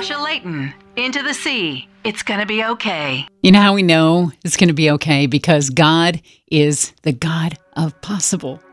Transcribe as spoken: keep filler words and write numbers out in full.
Sasha Layton, Into the Sea. It's going to be okay. You know how we know it's going to be okay? Because God is the God of possible.